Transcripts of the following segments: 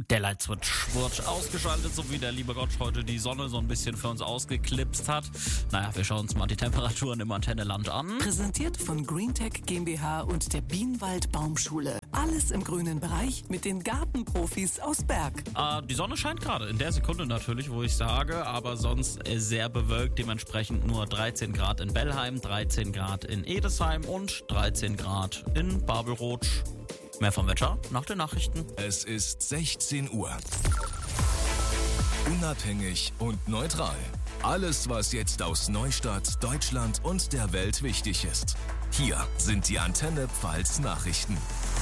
Der Lightswitch wird ausgeschaltet, so wie der liebe Gott heute die Sonne so ein bisschen für uns ausgeklipst hat. Naja, wir schauen uns mal die Temperaturen im Antenneland an. Präsentiert von Greentech GmbH und der Bienenwald Baumschule. Alles im grünen Bereich mit den Gartenprofis aus Berg. Die Sonne scheint gerade, in der Sekunde natürlich, wo ich sage, aber sonst sehr bewölkt. Dementsprechend nur 13 Grad in Bellheim, 13 Grad in Edesheim und 13 Grad in Babelrot. Mehr vom Wetter nach den Nachrichten. Es ist 16 Uhr. Unabhängig und neutral. Alles, was jetzt aus Neustadt, Deutschland und der Welt wichtig ist. Hier sind die Antenne Pfalz Nachrichten.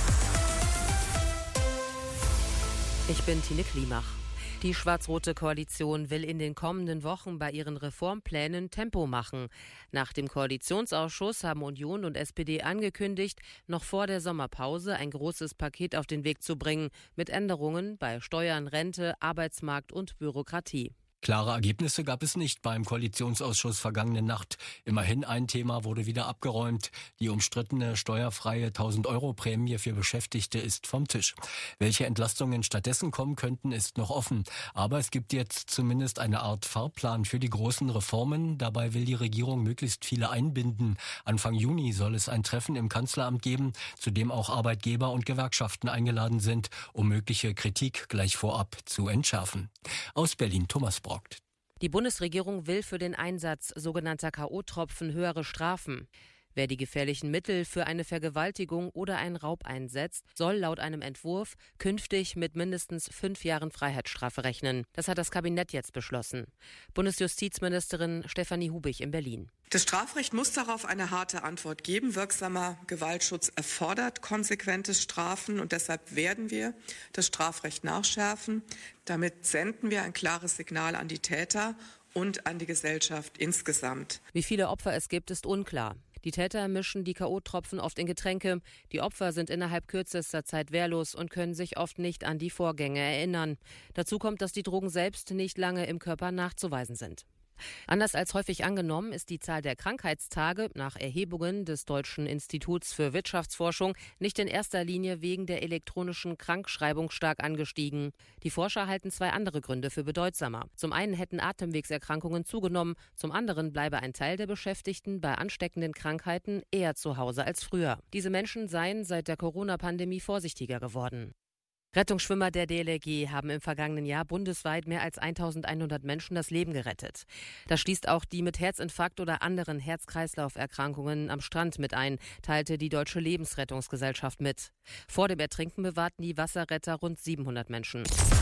Ich bin Tine Klimach. Die schwarz-rote Koalition will in den kommenden Wochen bei ihren Reformplänen Tempo machen. Nach dem Koalitionsausschuss haben Union und SPD angekündigt, noch vor der Sommerpause ein großes Paket auf den Weg zu bringen, mit Änderungen bei Steuern, Rente, Arbeitsmarkt und Bürokratie. Klare Ergebnisse gab es nicht beim Koalitionsausschuss vergangene Nacht. Immerhin ein Thema wurde wieder abgeräumt. Die umstrittene steuerfreie 1.000-Euro-Prämie für Beschäftigte ist vom Tisch. Welche Entlastungen stattdessen kommen könnten, ist noch offen. Aber es gibt jetzt zumindest eine Art Fahrplan für die großen Reformen. Dabei will die Regierung möglichst viele einbinden. Anfang Juni soll es ein Treffen im Kanzleramt geben, zu dem auch Arbeitgeber und Gewerkschaften eingeladen sind, um mögliche Kritik gleich vorab zu entschärfen. Aus Berlin, Thomas Brock. Die Bundesregierung will für den Einsatz sogenannter K.O.-Tropfen höhere Strafen. Wer die gefährlichen Mittel für eine Vergewaltigung oder einen Raub einsetzt, soll laut einem Entwurf künftig mit mindestens 5 Jahren Freiheitsstrafe rechnen. Das hat das Kabinett jetzt beschlossen. Bundesjustizministerin Stefanie Hubig in Berlin. Das Strafrecht muss darauf eine harte Antwort geben. Wirksamer Gewaltschutz erfordert konsequentes Strafen und deshalb werden wir das Strafrecht nachschärfen. Damit senden wir ein klares Signal an die Täter und an die Gesellschaft insgesamt. Wie viele Opfer es gibt, ist unklar. Die Täter mischen die K.O.-Tropfen oft in Getränke. Die Opfer sind innerhalb kürzester Zeit wehrlos und können sich oft nicht an die Vorgänge erinnern. Dazu kommt, dass die Drogen selbst nicht lange im Körper nachzuweisen sind. Anders als häufig angenommen ist die Zahl der Krankheitstage nach Erhebungen des Deutschen Instituts für Wirtschaftsforschung nicht in erster Linie wegen der elektronischen Krankschreibung stark angestiegen. Die Forscher halten 2 andere Gründe für bedeutsamer. Zum einen hätten Atemwegserkrankungen zugenommen, zum anderen bleibe ein Teil der Beschäftigten bei ansteckenden Krankheiten eher zu Hause als früher. Diese Menschen seien seit der Corona-Pandemie vorsichtiger geworden. Rettungsschwimmer der DLRG haben im vergangenen Jahr bundesweit mehr als 1.100 Menschen das Leben gerettet. Das schließt auch die mit Herzinfarkt oder anderen Herz-Kreislauf-Erkrankungen am Strand mit ein, teilte die Deutsche Lebensrettungsgesellschaft mit. Vor dem Ertrinken bewahrten die Wasserretter rund 700 Menschen.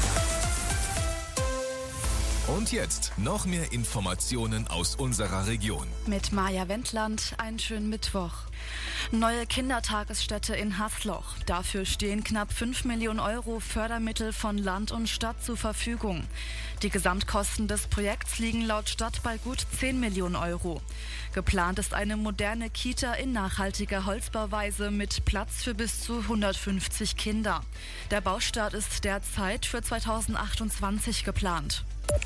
Und jetzt noch mehr Informationen aus unserer Region. Mit Maja Wendland einen schönen Mittwoch. Neue Kindertagesstätte in Hasloch. Dafür stehen knapp 5 Millionen Euro Fördermittel von Land und Stadt zur Verfügung. Die Gesamtkosten des Projekts liegen laut Stadt bei gut 10 Millionen Euro. Geplant ist eine moderne Kita in nachhaltiger Holzbauweise mit Platz für bis zu 150 Kinder. Der Baustart ist derzeit für 2028 geplant.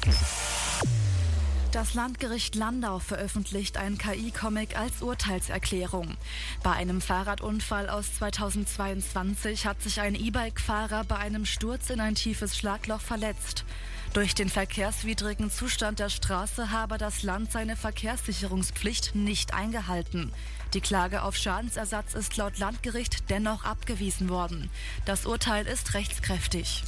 Das Landgericht Landau veröffentlicht einen KI-Comic als Urteilserklärung. Bei einem Fahrradunfall aus 2022 hat sich ein E-Bike-Fahrer bei einem Sturz in ein tiefes Schlagloch verletzt. Durch den verkehrswidrigen Zustand der Straße habe das Land seine Verkehrssicherungspflicht nicht eingehalten. Die Klage auf Schadensersatz ist laut Landgericht dennoch abgewiesen worden. Das Urteil ist rechtskräftig.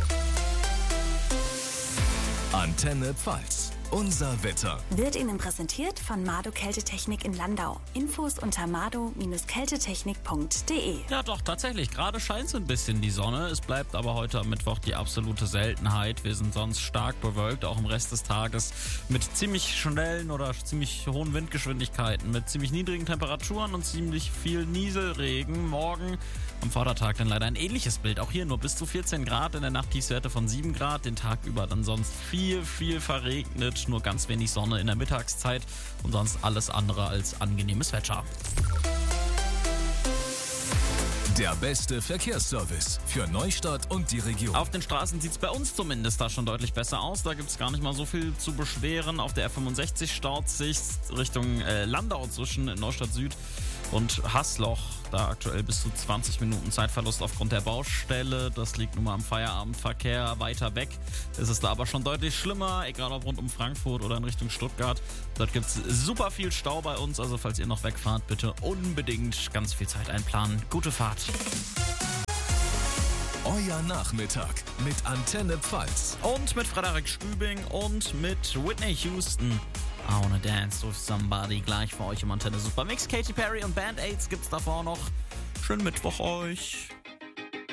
Antenne Pfalz. Unser Wetter wird Ihnen präsentiert von Mado Kältetechnik in Landau. Infos unter mado-kältetechnik.de. Ja doch, tatsächlich. Gerade scheint so ein bisschen die Sonne. Es bleibt aber heute am Mittwoch die absolute Seltenheit. Wir sind sonst stark bewölkt, auch im Rest des Tages mit ziemlich schnellen oder ziemlich hohen Windgeschwindigkeiten, mit ziemlich niedrigen Temperaturen und ziemlich viel Nieselregen. Morgen am Vordertag dann leider ein ähnliches Bild. Auch hier nur bis zu 14 Grad, in der Nacht Tiefstwerte von 7 Grad. Den Tag über dann sonst viel verregnet. Nur ganz wenig Sonne in der Mittagszeit und sonst alles andere als angenehmes Wetter. Der beste Verkehrsservice für Neustadt und die Region. Auf den Straßen sieht es bei uns zumindest da schon deutlich besser aus. Da gibt es gar nicht mal so viel zu beschweren. Auf der R65 staut sich Richtung Landau zwischen Neustadt Süd und Hasloch da aktuell bis zu 20 Minuten Zeitverlust aufgrund der Baustelle. Das liegt nun mal am Feierabendverkehr. Weiter weg ist es da aber schon deutlich schlimmer, egal ob rund um Frankfurt oder in Richtung Stuttgart. Dort gibt es super viel Stau bei uns, also falls ihr noch wegfahrt, bitte unbedingt ganz viel Zeit einplanen. Gute Fahrt. Euer Nachmittag mit Antenne Pfalz. Und mit Frederik Stübing und mit Whitney Houston. I wanna dance with somebody. Gleich für euch im Antenne Supermix. Katy Perry und Band-Aids gibt's davor noch. Schönen Mittwoch euch.